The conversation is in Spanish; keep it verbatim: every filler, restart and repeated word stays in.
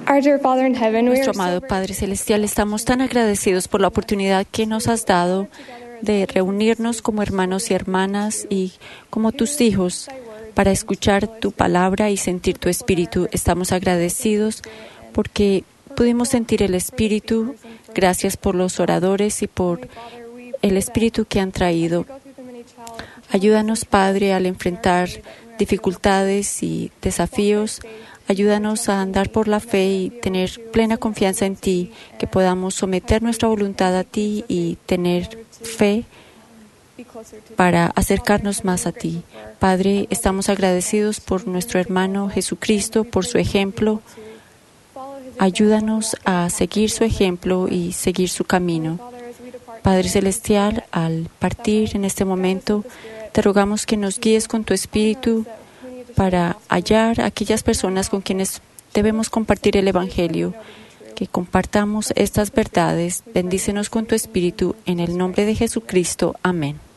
Our dear Father in heaven, we Nuestro are so amado Padre Celestial, estamos tan agradecidos por la oportunidad que nos has dado de reunirnos como hermanos y hermanas y como tus hijos para escuchar tu palabra y sentir tu espíritu. Estamos agradecidos porque pudimos sentir el espíritu. Gracias por los oradores y por el espíritu que han traído. Ayúdanos, Padre, al enfrentar dificultades y desafíos. Ayúdanos a andar por la fe y tener plena confianza en ti, que podamos someter nuestra voluntad a ti y tener fe para acercarnos más a ti. Padre, estamos agradecidos por nuestro hermano Jesucristo, por su ejemplo. Ayúdanos a seguir su ejemplo y seguir su camino. Padre Celestial, al partir en este momento, te rogamos que nos guíes con tu espíritu para hallar a aquellas personas con quienes debemos compartir el Evangelio, que compartamos estas verdades. Bendícenos con tu espíritu, en el nombre de Jesucristo. Amén.